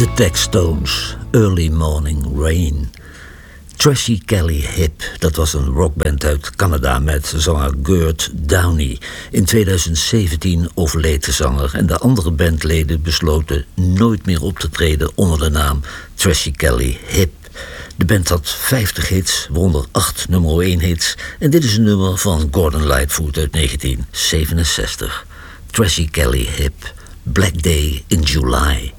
Textones, Early Morning Rain. Trashy Kelly Hip, dat was een rockband uit Canada met zanger Gert Downey. In 2017 overleed de zanger en de andere bandleden besloten nooit meer op te treden onder de naam Trashy Kelly Hip. De band had 50 hits, waaronder 8 nummer 1 hits. En dit is een nummer van Gordon Lightfoot uit 1967. Trashy Kelly Hip, Black Day in July.